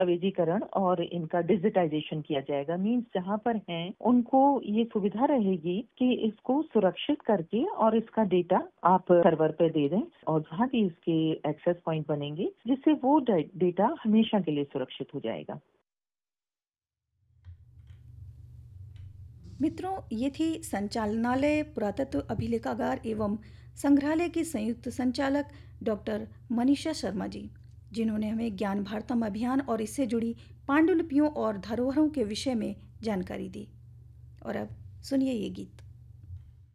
दस्तावेजीकरण और इनका डिजिटाइजेशन किया जाएगा। मीन्स जहाँ पर हैं उनको ये सुविधा रहेगी कि इसको सुरक्षित करके और इसका डेटा आप सर्वर पे दे दें और जहाँ भी इसके एक्सेस पॉइंट बनेंगे जिससे वो डेटा हमेशा के लिए सुरक्षित हो जाएगा। मित्रों, ये थी संचालनालय पुरातत्व अभिलेखागार एवं संग्रहालय की संयुक्त संचालक डॉक्टर मनीषा शर्मा जी, जिन्होंने हमें ज्ञान भारतम अभियान और इससे जुड़ी पांडुलिपियों और धरोहरों के विषय में जानकारी दी। और अब सुनिए ये गीत।